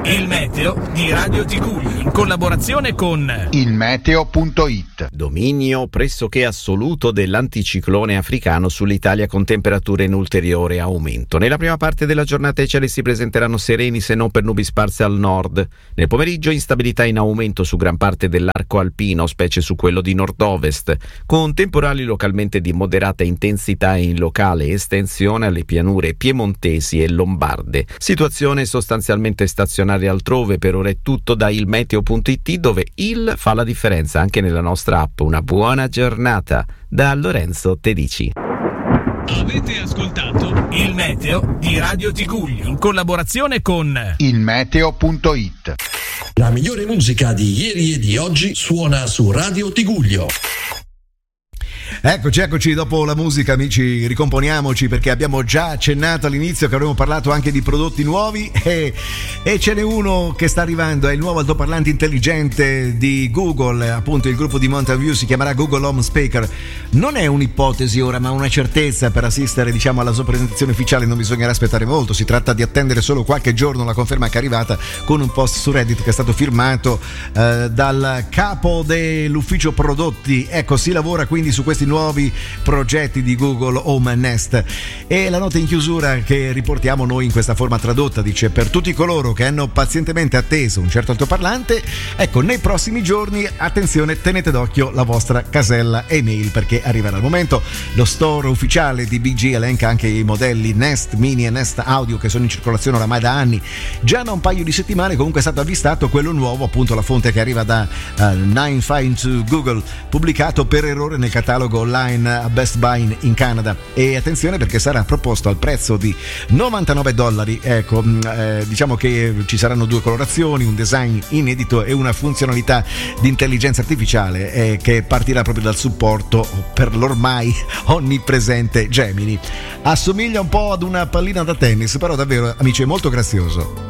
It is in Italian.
Il meteo di Radio Tiguglia in collaborazione con ilmeteo.it, dominio pressoché assoluto dell'anticiclone africano sull'Italia, con temperature in ulteriore aumento. Nella prima parte della giornata i cieli si presenteranno sereni, se non per nubi sparse al nord. Nel pomeriggio instabilità in aumento su gran parte dell'arco alpino, specie su quello di nord-ovest, con temporali localmente di moderata intensità e in locale estensione alle pianure piemontesi e lombarde. Situazione sostanzialmente stazionaria altrove. Per ora è tutto da ilmeteo.it, dove il fa la differenza anche nella nostra app. Una buona giornata da Lorenzo Tedici. Avete ascoltato il meteo di Radio Tiguglia in collaborazione con ilmeteo.it. La migliore musica di ieri e di oggi suona su Radio Tiguglio. Eccoci, dopo la musica, amici, ricomponiamoci, perché abbiamo già accennato all'inizio che avremmo parlato anche di prodotti nuovi e ce n'è uno che sta arrivando, è il nuovo altoparlante intelligente di Google, appunto il gruppo di Mountain View si chiamerà Google Home Speaker. Non è un'ipotesi ora, ma una certezza. Per assistere, diciamo, alla sua presentazione ufficiale non bisognerà aspettare molto, si tratta di attendere solo qualche giorno la conferma che è arrivata con un post su Reddit che è stato firmato dal capo dell'ufficio prodotti. Ecco, si lavora quindi su questi nuovi progetti di Google Home Nest, e la nota in chiusura che riportiamo noi in questa forma tradotta dice: per tutti coloro che hanno pazientemente atteso un certo altoparlante, ecco, nei prossimi giorni attenzione, tenete d'occhio la vostra casella email, perché arriverà il momento. Lo store ufficiale di BG elenca anche i modelli Nest Mini e Nest Audio che sono in circolazione oramai da anni. Già da un paio di settimane comunque è stato avvistato quello nuovo, appunto la fonte che arriva da 952 Google, pubblicato per errore nel catalogo online a Best Buy in Canada. E attenzione, perché sarà proposto al prezzo di $99. Ecco, diciamo che ci saranno due colorazioni, un design inedito e una funzionalità di intelligenza artificiale che partirà proprio dal supporto per l'ormai onnipresente Gemini. Assomiglia un po' ad una pallina da tennis, però davvero, amici, è molto grazioso.